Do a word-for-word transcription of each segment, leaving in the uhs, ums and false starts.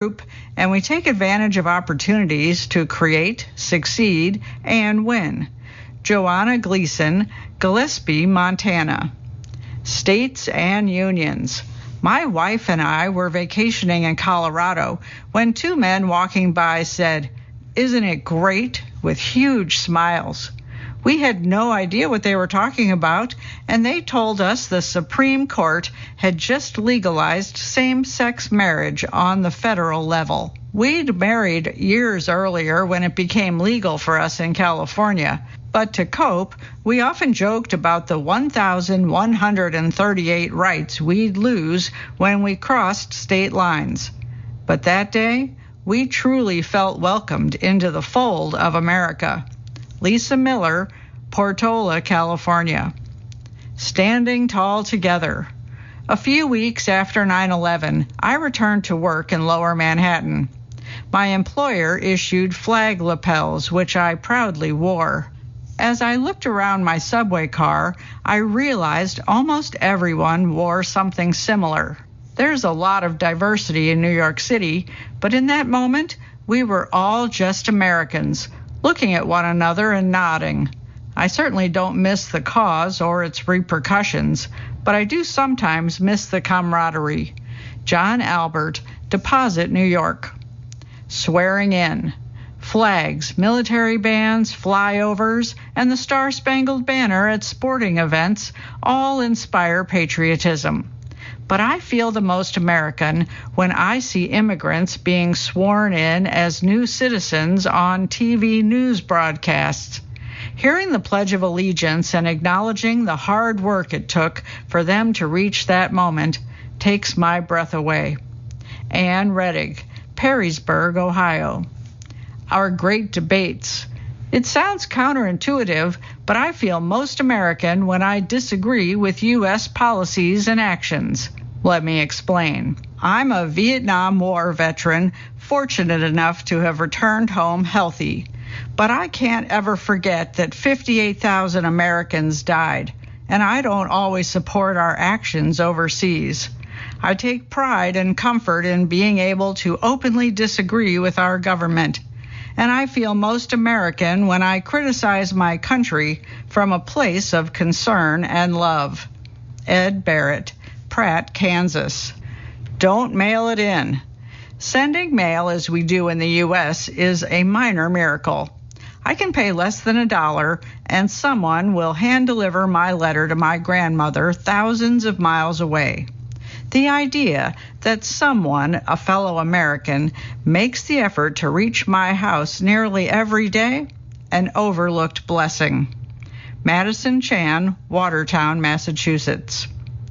and we take advantage of opportunities to create, succeed, and win. Joanna Gleason, Gillespie, Montana. States and unions. My wife and I were vacationing in Colorado when two men walking by said, "Isn't it great?" with huge smiles. We had no idea what they were talking about, and they told us the Supreme Court had just legalized same-sex marriage on the federal level. We'd married years earlier when it became legal for us in California, but to cope, we often joked about the one thousand one hundred thirty-eight rights we'd lose when we crossed state lines. But that day, we truly felt welcomed into the fold of America. Lisa Miller, Portola, California. Standing tall together. A few weeks after nine eleven, I returned to work in Lower Manhattan. My employer issued flag lapels, which I proudly wore. As I looked around my subway car, I realized almost everyone wore something similar. There's a lot of diversity in New York City, but in that moment, we were all just Americans, looking at one another and nodding. I certainly don't miss the cause or its repercussions, but I do sometimes miss the camaraderie. John Albert, Deposit, New York. Swearing in. Flags, military bands, flyovers, and the Star-Spangled Banner at sporting events all inspire patriotism. But I feel the most American when I see immigrants being sworn in as new citizens on T V news broadcasts. Hearing the Pledge of Allegiance and acknowledging the hard work it took for them to reach that moment takes my breath away. Ann Reddick, Perrysburg, Ohio. Our great debates. It sounds counterintuitive, but I feel most American when I disagree with U S policies and actions. Let me explain. I'm a Vietnam War veteran, fortunate enough to have returned home healthy. But I can't ever forget that fifty-eight thousand Americans died, and I don't always support our actions overseas. I take pride and comfort in being able to openly disagree with our government. And I feel most American when I criticize my country from a place of concern and love. Ed Barrett, Pratt, Kansas. Don't mail it in. Sending mail as we do in the U S is a minor miracle. I can pay less than a dollar and someone will hand deliver my letter to my grandmother thousands of miles away. The idea that someone, a fellow American, makes the effort to reach my house nearly every day, an overlooked blessing. Madison Chan, Watertown, Massachusetts.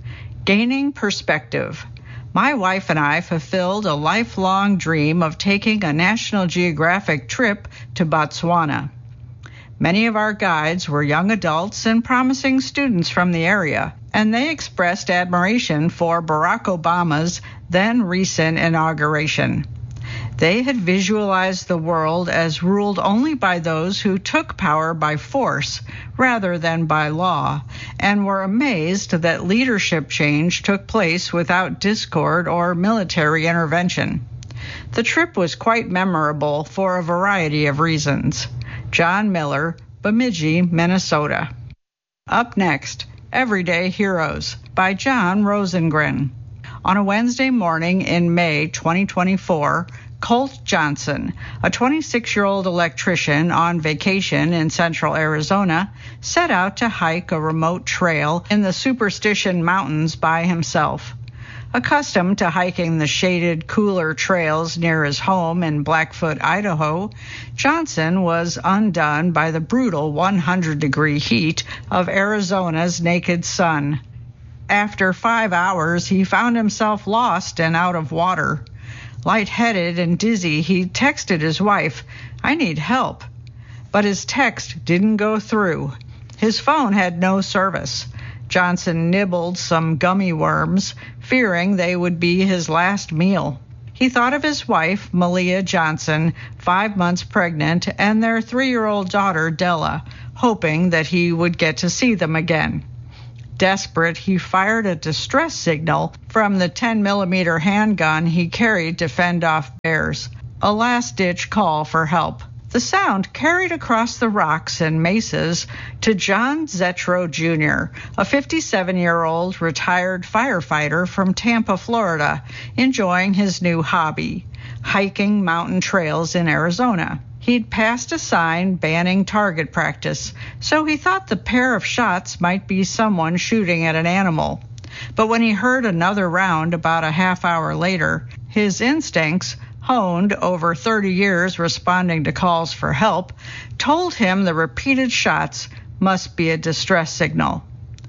Gaining perspective. My wife and I fulfilled a lifelong dream of taking a National Geographic trip to Botswana. Many of our guides were young adults and promising students from the area, and they expressed admiration for Barack Obama's then recent inauguration. They had visualized the world as ruled only by those who took power by force rather than by law, and were amazed that leadership change took place without discord or military intervention. The trip was quite memorable for a variety of reasons. John Miller, Bemidji, Minnesota. Up next, Everyday Heroes by John Rosengren. On a Wednesday morning in May twenty twenty-four, Colt Johnson, a twenty-six-year-old electrician on vacation in central Arizona, set out to hike a remote trail in the Superstition Mountains by himself. Accustomed to hiking the shaded, cooler trails near his home in Blackfoot, Idaho, Johnson was undone by the brutal one hundred degree heat of Arizona's naked sun. After five hours, he found himself lost and out of water. Lightheaded and dizzy, he texted his wife, "I need help." But his text didn't go through. His phone had no service. Johnson nibbled some gummy worms, fearing they would be his last meal. He thought of his wife, Malia Johnson, five months pregnant, and their three-year-old daughter, Della, hoping that he would get to see them again. Desperate, he fired a distress signal from the ten millimeter handgun he carried to fend off bears, a last-ditch call for help. The sound carried across the rocks and mesas to John Zetro Junior, a fifty-seven-year-old retired firefighter from Tampa, Florida, enjoying his new hobby, hiking mountain trails in Arizona. He'd passed a sign banning target practice, so he thought the pair of shots might be someone shooting at an animal. But when he heard another round about a half hour later, his instincts, honed over thirty years responding to calls for help, told him the repeated shots must be a distress signal.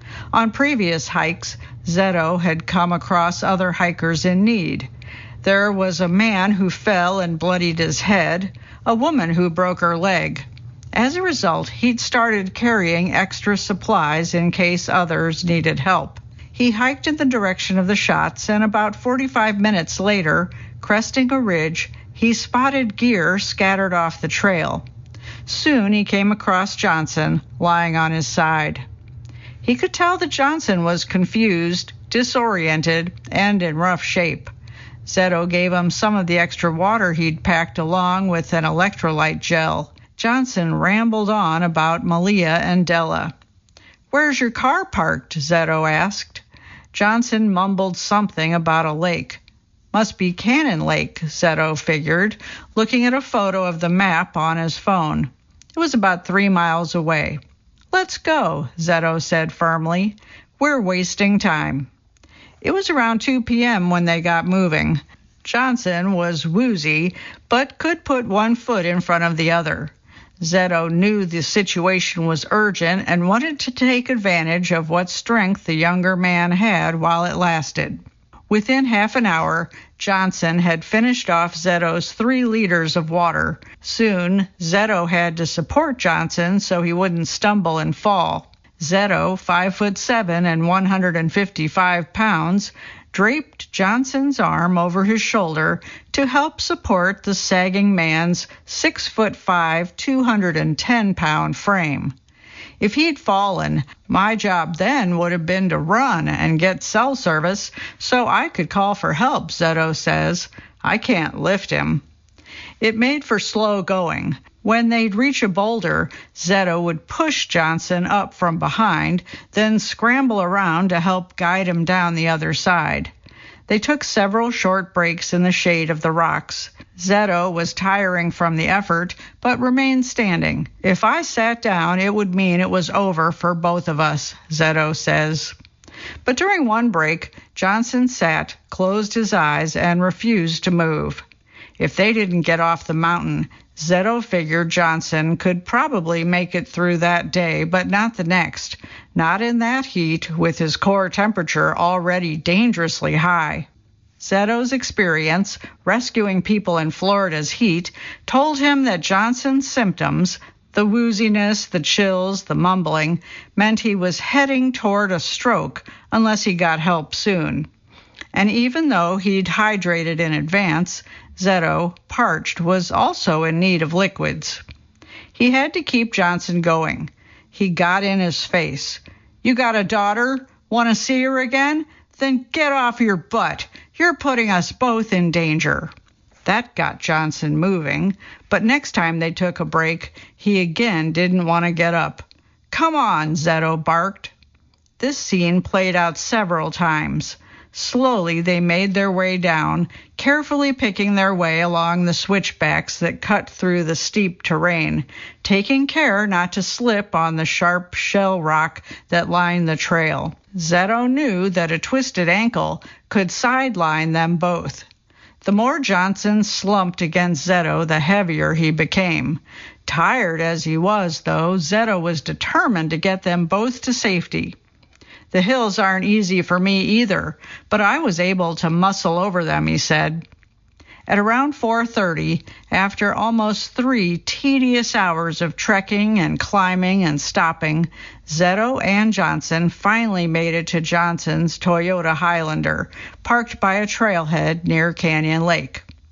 On previous hikes, Zetto had come across other hikers in need. There was a man who fell and bloodied his head, a woman who broke her leg. As a result, he'd started carrying extra supplies in case others needed help. He hiked in the direction of the shots, and about forty-five minutes later, cresting a ridge, he spotted gear scattered off the trail. Soon he came across Johnson, lying on his side. He could tell that Johnson was confused, disoriented, and in rough shape. Zetto gave him some of the extra water he'd packed along with an electrolyte gel. Johnson rambled on about Malia and Della. "Where's your car parked?" Zetto asked. Johnson mumbled something about a lake. "Must be Cannon Lake," Zetto figured, looking at a photo of the map on his phone. It was about three miles away. "Let's go," Zetto said firmly. "We're wasting time." It was around two p.m. when they got moving. Johnson was woozy, but could put one foot in front of the other. Zetto knew the situation was urgent and wanted to take advantage of what strength the younger man had while it lasted. Within half an hour, Johnson had finished off Zetto's three liters of water. Soon, Zetto had to support Johnson so he wouldn't stumble and fall. Zetto, five foot seven and one hundred fifty-five pounds, draped Johnson's arm over his shoulder to help support the sagging man's six foot five, two hundred ten pound frame. If he'd fallen, my job then would have been to run and get cell service so I could call for help, Zetto says. I can't lift him. It made for slow going. When they'd reach a boulder, Zetto would push Johnson up from behind, then scramble around to help guide him down the other side. They took several short breaks in the shade of the rocks. Zetto was tiring from the effort, but remained standing. "If I sat down, it would mean it was over for both of us," Zetto says. But during one break, Johnson sat, closed his eyes, and refused to move. If they didn't get off the mountain, Zetto figured Johnson could probably make it through that day, but not the next. Not in that heat, with his core temperature already dangerously high. Zetto's experience rescuing people in Florida's heat told him that Johnson's symptoms, the wooziness, the chills, the mumbling, meant he was heading toward a stroke unless he got help soon. And even though he'd hydrated in advance, Zetto, parched, was also in need of liquids. He had to keep Johnson going. He got in his face. "You got a daughter? Want to see her again? Then get off your butt. You're putting us both in danger." That got Johnson moving, but next time they took a break, he again didn't want to get up. "Come on," Zetto barked. This scene played out several times. Slowly they made their way down, carefully picking their way along the switchbacks that cut through the steep terrain, taking care not to slip on the sharp shell rock that lined the trail. Zetto knew that a twisted ankle could sideline them both. The more Johnson slumped against Zetto, the heavier he became. Tired as he was, though, Zetto was determined to get them both to safety. "The hills aren't easy for me either, but I was able to muscle over them," he said. At around four thirty, after almost three tedious hours of trekking and climbing and stopping, Zetto and Johnson finally made it to Johnson's Toyota Highlander, parked by a trailhead near Canyon Lake.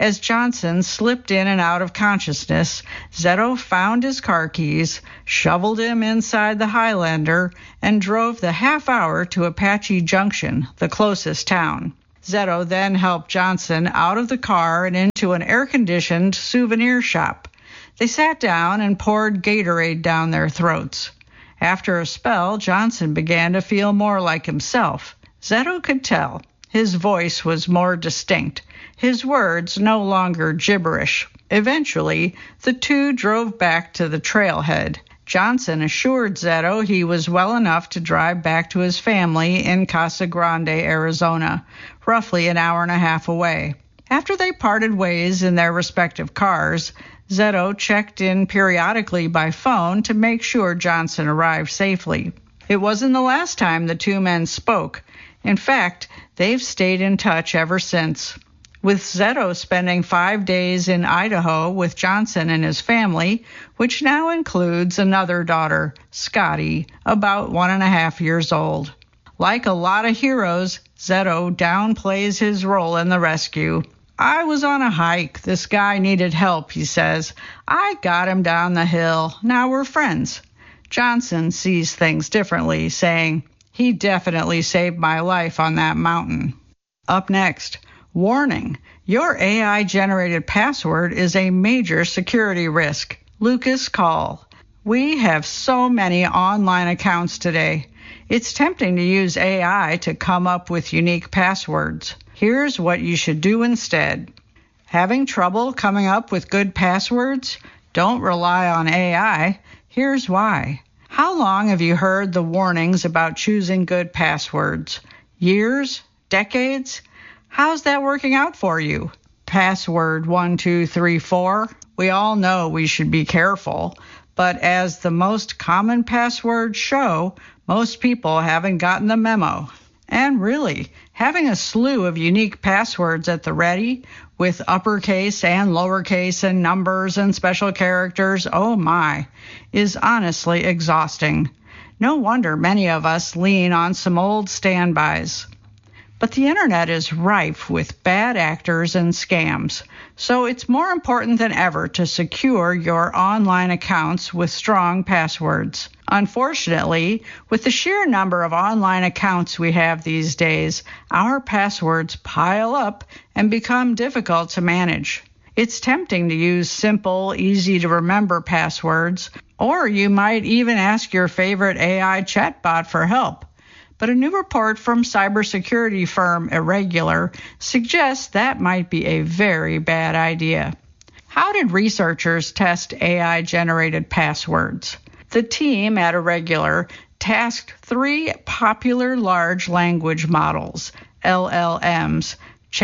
As Johnson slipped in and out of consciousness, Zito found his car keys, shoveled him inside the Highlander, and drove the half hour to Apache Junction, the closest town. Zito then helped Johnson out of the car and into an air-conditioned souvenir shop. They sat down and poured Gatorade down their throats. After a spell, Johnson began to feel more like himself. Zito could tell. His voice was more distinct, his words no longer gibberish. Eventually, the two drove back to the trailhead. Johnson assured Zito he was well enough to drive back to his family in Casa Grande, Arizona, roughly an hour and a half away. After they parted ways in their respective cars, Zito checked in periodically by phone to make sure Johnson arrived safely. It wasn't the last time the two men spoke. In fact, they've stayed in touch ever since. With Zito spending five days in Idaho with Johnson and his family, which now includes another daughter, Scotty, about one and a half years old. Like a lot of heroes, Zito downplays his role in the rescue. I was on a hike. This guy needed help, he says. I got him down the hill. Now we're friends. Johnson sees things differently, saying, he definitely saved my life on that mountain. Up next, warning, your A I-generated password is a major security risk. Lucas Call. We have so many online accounts today. It's tempting to use A I to come up with unique passwords. Here's what you should do instead. Having trouble coming up with good passwords? Don't rely on A I. Here's why. How long have you heard the warnings about choosing good passwords? Years? Decades? How's that working out for you? Password one two three four? We all know we should be careful, but as the most common passwords show, most people haven't gotten the memo. And really, having a slew of unique passwords at the ready, with uppercase and lowercase and numbers and special characters, oh my, is honestly exhausting. No wonder many of us lean on some old standbys. But the internet is rife with bad actors and scams, so it's more important than ever to secure your online accounts with strong passwords. Unfortunately, with the sheer number of online accounts we have these days, our passwords pile up and become difficult to manage. It's tempting to use simple, easy-to-remember passwords, or you might even ask your favorite A I chatbot for help. But a new report from cybersecurity firm Irregular suggests that might be a very bad idea. How did researchers test A I-generated passwords? The team at Irregular tasked three popular large language models, L L Ms,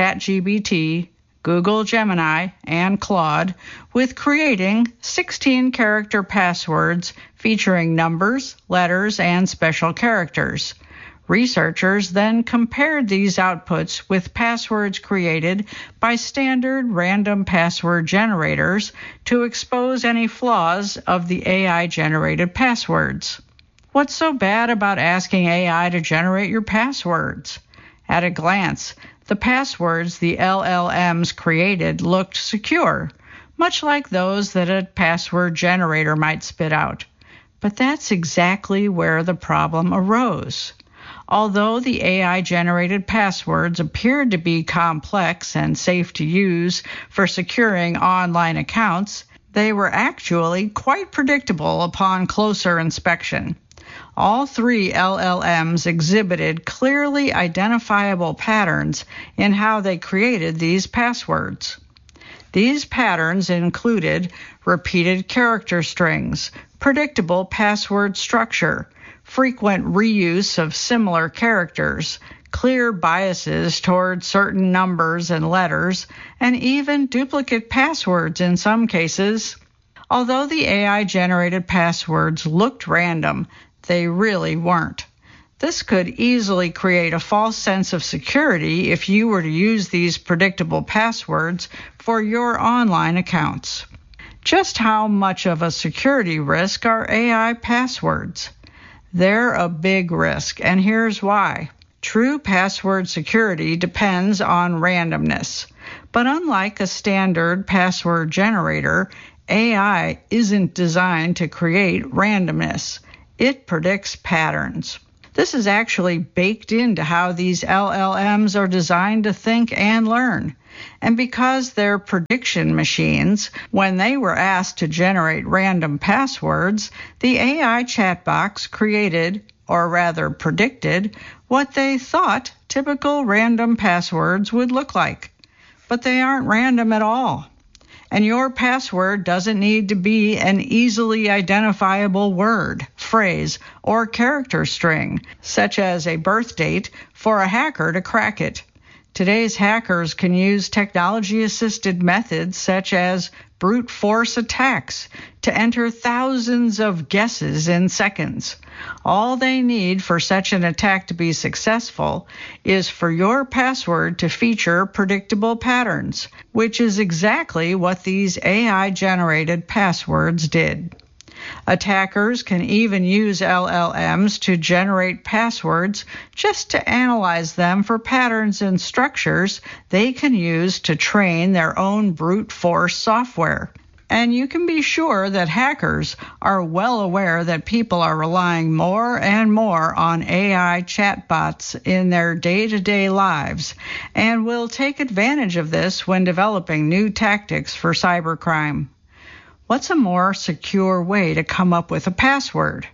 ChatGPT, Google Gemini, and Claude, with creating sixteen-character passwords featuring numbers, letters, and special characters. Researchers then compared these outputs with passwords created by standard random password generators to expose any flaws of the A I-generated passwords. What's so bad about asking A I to generate your passwords? At a glance, the passwords the L L Ms created looked secure, much like those that a password generator might spit out. But that's exactly where the problem arose. Although the A I-generated passwords appeared to be complex and safe to use for securing online accounts, they were actually quite predictable upon closer inspection. All three L L Ms exhibited clearly identifiable patterns in how they created these passwords. These patterns included repeated character strings, predictable password structure, frequent reuse of similar characters, clear biases toward certain numbers and letters, and even duplicate passwords in some cases. Although the A I-generated passwords looked random, they really weren't. This could easily create a false sense of security if you were to use these predictable passwords for your online accounts. Just how much of a security risk are A I passwords? They're a big risk, and here's why. True password security depends on randomness. But unlike a standard password generator, A I isn't designed to create randomness. It predicts patterns. This is actually baked into how these L L Ms are designed to think and learn. And because they're prediction machines, when they were asked to generate random passwords, the A I chat box created, or rather predicted, what they thought typical random passwords would look like. But they aren't random at all. And your password doesn't need to be an easily identifiable word, phrase, or character string, such as a birth date, for a hacker to crack it. Today's hackers can use technology-assisted methods such as brute force attacks to enter thousands of guesses in seconds. All they need for such an attack to be successful is for your password to feature predictable patterns, which is exactly what these A I-generated passwords did. Attackers can even use L L Ms to generate passwords just to analyze them for patterns and structures they can use to train their own brute force software. And you can be sure that hackers are well aware that people are relying more and more on A I chatbots in their day-to-day lives and will take advantage of this when developing new tactics for cybercrime. What's a more secure way to come up with a password?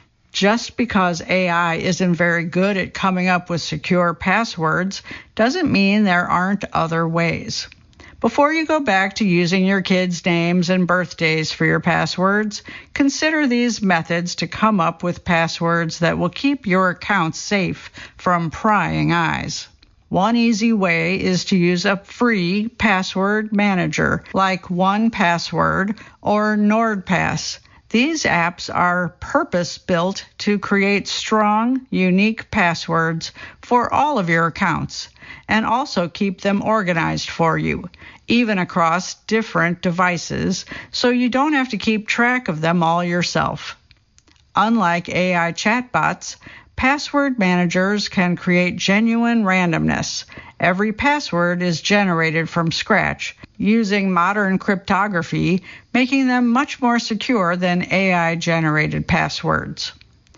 Just because A I isn't very good at coming up with secure passwords doesn't mean there aren't other ways. Before you go back to using your kids' names and birthdays for your passwords, consider these methods to come up with passwords that will keep your accounts safe from prying eyes. One easy way is to use a free password manager like one password or NordPass. These apps are purpose-built to create strong, unique passwords for all of your accounts and also keep them organized for you, even across different devices, so you don't have to keep track of them all yourself. Unlike A I chatbots, password managers can create genuine randomness. Every password is generated from scratch, using modern cryptography, making them much more secure than A I-generated passwords.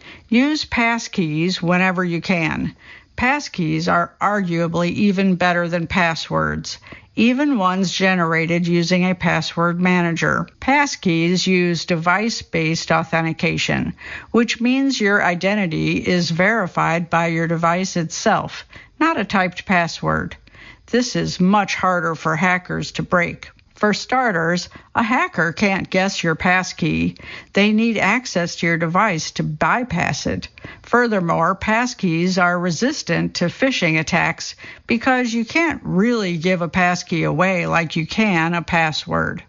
Use passkeys whenever you can. Passkeys are arguably even better than passwords, even ones generated using a password manager. Passkeys use device-based authentication, which means your identity is verified by your device itself, not a typed password. This is much harder for hackers to break. For starters, a hacker can't guess your passkey. They need access to your device to bypass it. Furthermore, passkeys are resistant to phishing attacks because you can't really give a passkey away like you can a password.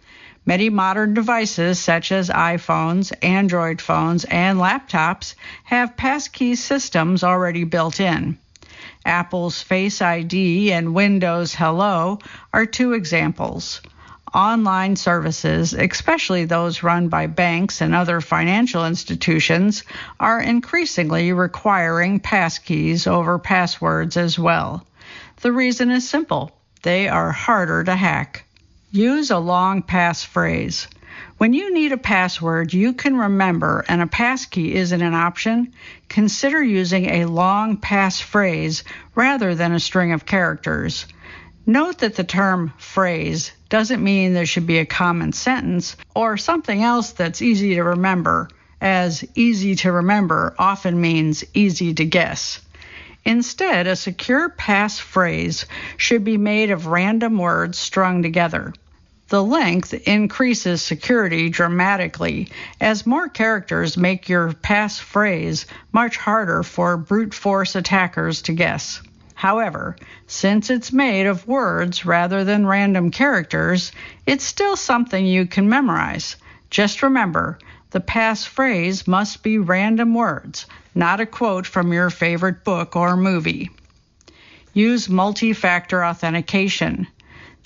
Many modern devices, such as iPhones, Android phones, and laptops, have passkey systems already built in. Apple's Face I D and Windows Hello are two examples. Online services, especially those run by banks and other financial institutions, are increasingly requiring passkeys over passwords as well. The reason is simple. They are harder to hack. Use a long passphrase. When you need a password you can remember and a passkey isn't an option, consider using a long passphrase rather than a string of characters. Note that the term phrase doesn't mean there should be a common sentence or something else that's easy to remember, as easy to remember often means easy to guess. Instead, a secure passphrase should be made of random words strung together. The length increases security dramatically, as more characters make your passphrase much harder for brute force attackers to guess. However, since it's made of words rather than random characters, it's still something you can memorize. Just remember, the passphrase must be random words, not a quote from your favorite book or movie. Use multi-factor authentication.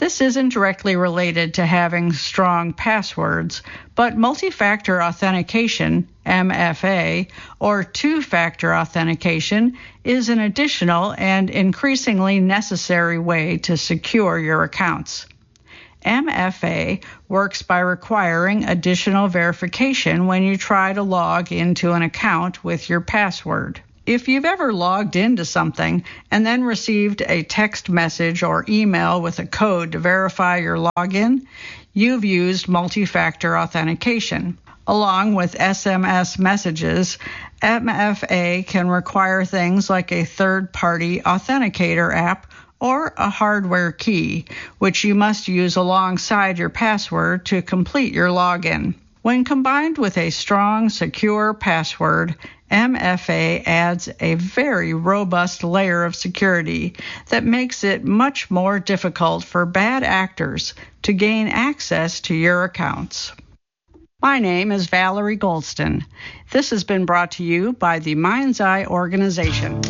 This isn't directly related to having strong passwords, but multi-factor authentication, M F A, or two-factor authentication is an additional and increasingly necessary way to secure your accounts. M F A works by requiring additional verification when you try to log into an account with your password. If you've ever logged into something and then received a text message or email with a code to verify your login, you've used multi-factor authentication. Along with S M S messages, M F A can require things like a third-party authenticator app or a hardware key, which you must use alongside your password to complete your login. When combined with a strong, secure password, M F A adds a very robust layer of security that makes it much more difficult for bad actors to gain access to your accounts. My name is Valerie Goldston. This has been brought to you by the Mind's Eye Organization.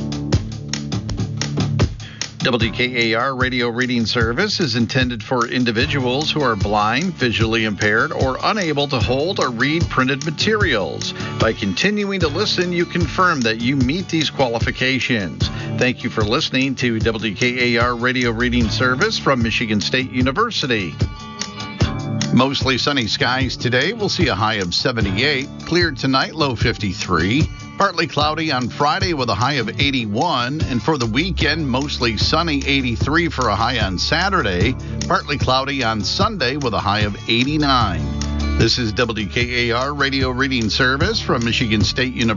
W K A R Radio Reading Service is intended for individuals who are blind, visually impaired, or unable to hold or read printed materials. By continuing to listen, you confirm that you meet these qualifications. Thank you for listening to W K A R Radio Reading Service from Michigan State University. Mostly sunny skies today. We'll see a high of seventy-eight. Cleared tonight, low fifty-three. Partly cloudy on Friday with a high of eighty-one. And for the weekend, mostly sunny, eighty-three for a high on Saturday. Partly cloudy on Sunday with a high of eighty-nine. This is W K A R Radio Reading Service from Michigan State University.